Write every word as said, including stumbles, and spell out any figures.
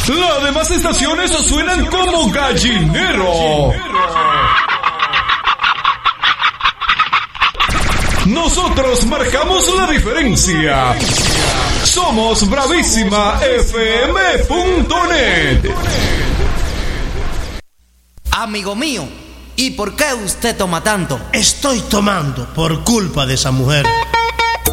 Las demás estaciones suenan como gallinero. Nosotros marcamos la diferencia. Somos Bravísima F M punto net. Amigo mío, ¿y por qué usted toma tanto? Estoy tomando por culpa de esa mujer.